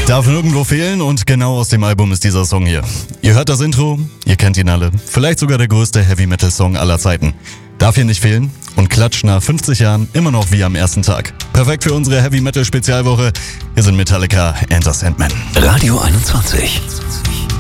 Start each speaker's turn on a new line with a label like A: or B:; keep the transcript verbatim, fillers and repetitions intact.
A: Darf nirgendwo fehlen und genau aus dem Album ist dieser Song hier. Ihr hört das Intro, ihr kennt ihn alle. Vielleicht sogar der größte Heavy-Metal-Song aller Zeiten. Darf hier nicht fehlen und klatscht nach fünfzig Jahren immer noch wie am ersten Tag. Perfekt für unsere Heavy-Metal-Spezialwoche. Hier sind Metallica, Enter Sandman.
B: Radio einundzwanzig.